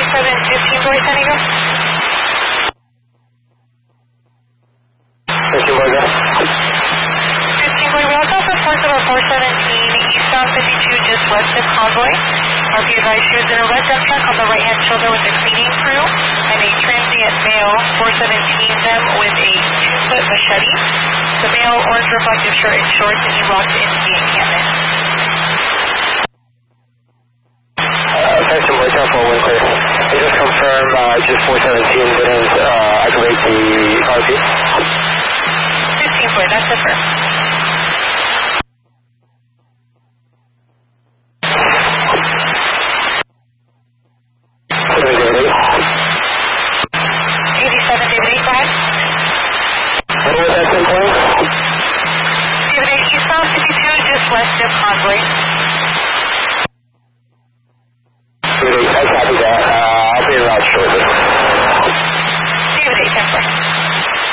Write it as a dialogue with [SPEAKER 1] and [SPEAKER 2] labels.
[SPEAKER 1] 4715 Boy San Diego.
[SPEAKER 2] 15 Boy, go.
[SPEAKER 1] 15 Boy, we also have reports of a 417 eastbound 52 just west of Convoy. RP advised she was in a red dump truck on the right-hand shoulder with a cleaning crew, and a transient male 417 them with a 2-foot machete. The male, orange reflective shirt and shorts, and he walked into the encampment.
[SPEAKER 2] Section Boy, 10-4, clear. You just confirm, just 417 didn't activate the RP?
[SPEAKER 1] 15 Boy, that's the first. West of Convoy.
[SPEAKER 2] I copy that. I'll be around shortly.